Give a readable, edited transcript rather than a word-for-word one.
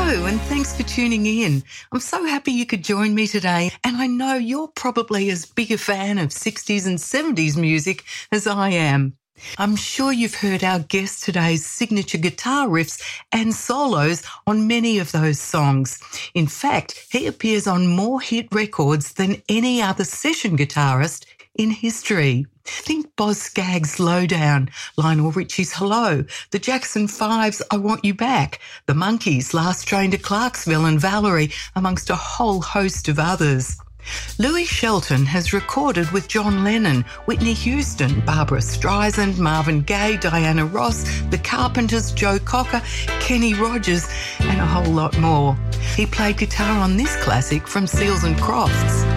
Hello, and thanks for tuning in. I'm so happy you could join me today, and I know you're probably as big a fan of 60s and 70s music as I am. I'm sure you've heard our guest today's signature guitar riffs and solos on many of those songs. In fact, he appears on more hit records than any other session guitarist in history. Think Boz Scaggs' Lowdown, Lionel Richie's Hello, the Jackson 5's I Want You Back, the Monkees' Last Train to Clarksville and Valerie, amongst a whole host of others. Louis Shelton has recorded with John Lennon, Whitney Houston, Barbra Streisand, Marvin Gaye, Diana Ross, The Carpenters, Joe Cocker, Kenny Rogers, and a whole lot more. He played guitar on this classic from Seals and Crofts.